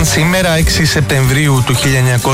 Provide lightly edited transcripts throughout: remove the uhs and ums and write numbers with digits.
Ήταν σήμερα 6 Σεπτεμβρίου του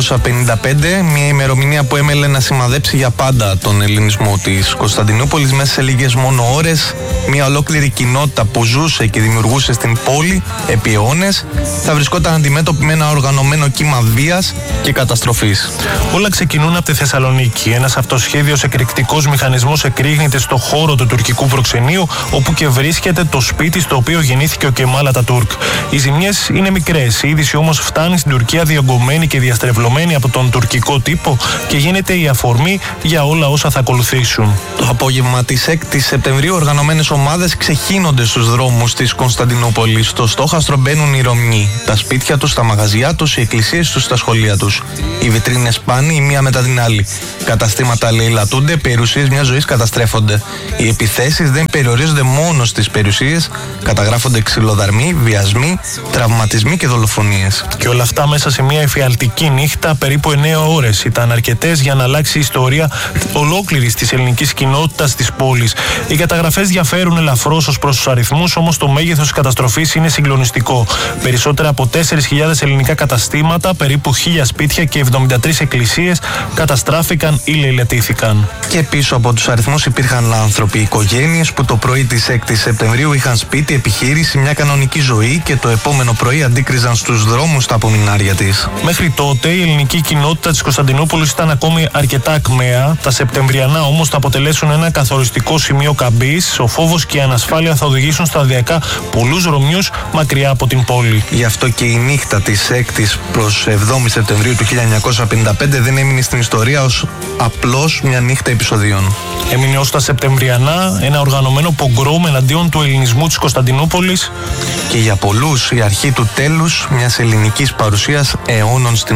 1955, μια ημερομηνία που έμελε να σημαδέψει για πάντα τον ελληνισμό της Κωνσταντινούπολης. Μέσα σε λίγες μόνο ώρες, μια ολόκληρη κοινότητα που ζούσε και δημιουργούσε στην πόλη επί αιώνες θα βρισκόταν αντιμέτωπη με ένα οργανωμένο κύμα βίας και καταστροφής. Όλα ξεκινούν από τη Θεσσαλονίκη. Ένας αυτοσχέδιος εκρηκτικός μηχανισμός εκρήγνεται στο χώρο του τουρκικού προξενείου, όπου και βρίσκεται το σπίτι στο οποίο γεννήθηκε ο Κεμάλ Ατατούρκ. Οι ζημιές είναι μικρές. Η είδηση όμως φτάνει στην Τουρκία διωγγωμένη και διαστρεβλωμένη από τον τουρκικό τύπο και γίνεται η αφορμή για όλα όσα θα ακολουθήσουν. Το απόγευμα της 6ης Σεπτεμβρίου, οργανωμένες ομάδες ξεχύνονται στους δρόμους της Κωνσταντινούπολης. Στο στόχαστρο μπαίνουν οι Ρωμιοί. Τα σπίτια τους, τα μαγαζιά τους, οι εκκλησίες τους, τα σχολεία τους. Οι βιτρίνες πάνε η μία μετά την άλλη. Καταστήματα λαιλατούνται, περιουσίες μιας ζωής καταστρέφονται. Οι επιθέσεις δεν περιορίζονται μόνο στις περιουσίες, καταγράφονται ξυλοδαρμοί, βιασμοί, τραυματισμοί και δολοφονίες. Και όλα αυτά μέσα σε μια εφιαλτική νύχτα, περίπου 9 ώρες. Ήταν αρκετές για να αλλάξει η ιστορία ολόκληρης της ελληνικής κοινότητας της πόλης. Οι καταγραφές διαφέρουν ελαφρώς ως προς τους αριθμούς, όμως το μέγεθος της καταστροφής είναι συγκλονιστικό. Περισσότερα από 4.000 ελληνικά καταστήματα, περίπου 1.000 σπίτια και 73 εκκλησίες καταστράφηκαν ή λαιλατήθηκαν. Και πίσω από τους αριθμούς υπήρχαν άνθρωποι, οικογένειες που το πρωί της 6ης Σεπτεμβρίου είχαν σπίτι, επιχείρηση, μια κανονική ζωή και το επόμενο πρωί αντίκριζαν στους δρόμους τα απομεινάρια της. Μέχρι τότε η ελληνική κοινότητα της Κωνσταντινούπολης ήταν ακόμη αρκετά ακμαία. Τα Σεπτεμβριανά όμως θα αποτελέσουν ένα καθοριστικό σημείο καμπής. Ο φόβος και η ανασφάλεια θα οδηγήσουν σταδιακά πολλούς Ρωμιούς μακριά από την πόλη. Γι' αυτό και η νύχτα της 6ης προς 7η Σεπτεμβρίου του 1955 δεν έμεινε στην ιστορία ως απλώς μια νύχτα επεισοδίων. Έμεινε ως τα Σεπτεμβριανά ένα οργανωμένο πογκρόμ εναντίον του ελληνισμού της Κωνσταντινούπολης και για πολλούς η αρχή του τέλους μιας ελληνικής παρουσίας αιώνων στην